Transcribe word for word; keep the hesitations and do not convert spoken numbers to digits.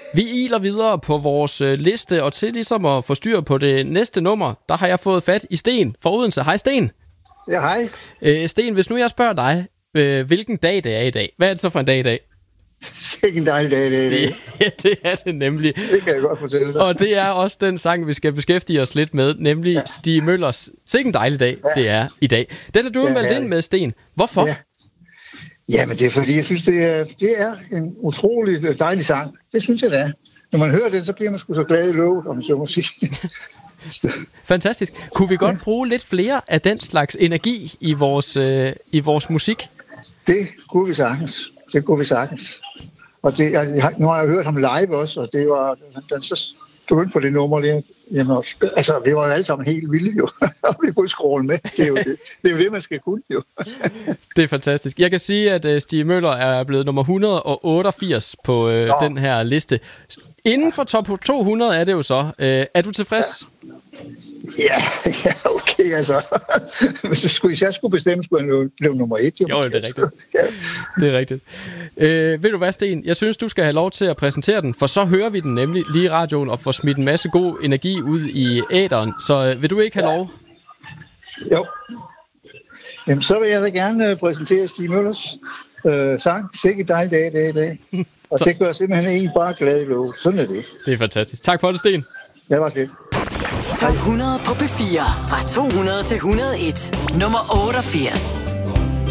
Vi iler videre på vores øh, liste, og til ligesom at få styr på det næste nummer, der har jeg fået fat i Sten fra Odense. Hej Sten. Ja, hej. Øh, Sten, hvis nu jeg spørger dig, øh, hvilken dag det er i dag, hvad er det så for en dag i dag? Sikke en dejlig dag, det er det. Ja, det er det nemlig. Det kan jeg godt fortælle dig. Og det er også den sang, vi skal beskæftige os lidt med, nemlig ja. Stig Møllers Sikke en dejlig dag, ja. Det er i dag. Den er du ja, meldt ind med, Sten. Hvorfor? Ja. Jamen, det er fordi, jeg synes, det er, det er en utrolig dejlig sang. Det synes jeg, det er. Når man hører den, så bliver man sgu så glad i låget, om så må sige. Fantastisk. Kunne vi godt ja. bruge lidt flere af den slags energi i vores, øh, i vores musik? Det kunne vi sagtens. Det kunne vi sagtens. Og det, jeg, nu har jeg hørt ham live også, og det var, den så stod på det nummer der. Jamen, altså, vi var jo alle sammen helt vilde, jo. Og vi kunne skråle med. Det er jo det, det, er jo det man skal kunne, jo. Det er fantastisk. Jeg kan sige, at uh, Stig Møller er blevet nummer et hundrede og otteogfirs på uh, den her liste. Inden for top to hundrede er det jo så. Uh, er du tilfreds? Ja, ja, okay, altså. Hvis jeg skulle, hvis jeg skulle bestemme, skulle han blive nummer et. Jo, jo det er rigtigt. Det er rigtigt. Øh, ved du hvad, Sten? Jeg synes, du skal have lov til at præsentere den, for så hører vi den nemlig lige i radioen og får smidt en masse god energi ud i æteren. Så øh, vil du ikke have ja. lov? Jo. Jamen, så vil jeg da gerne præsentere Stig Møllers øh, sang. Sikke dejlig dag, det er i dag. Og det gør simpelthen en bare glad i lov. Sådan er det. Det er fantastisk. Tak for det, Sten. Det var slet. Top hundrede på P fire. Fra to hundrede til et hundrede og en. Nummer otteogfirs.